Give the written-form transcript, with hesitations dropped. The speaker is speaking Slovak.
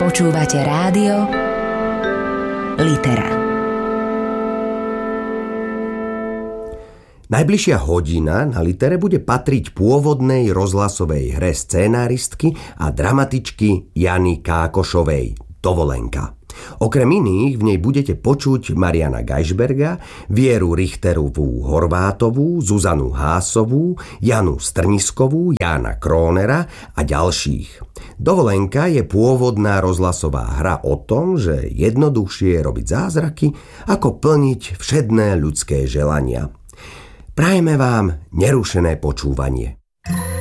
Počúvate rádio Litera. Najbližšia hodina na Litere bude patriť pôvodnej rozhlasovej hre scénáristky a dramatičky Jany Kákošovej Dovolenka. Okrem iných v nej budete počuť Mariana Gajšberga, Vieru Richterovú Horvátovú, Zuzanu Hásovú, Janu Strniskovú, Jána Krónera a ďalších. Dovolenka je pôvodná rozhlasová hra o tom, že jednoduchšie je robiť zázraky, ako plniť všedné ľudské želania. Prajeme vám nerušené počúvanie.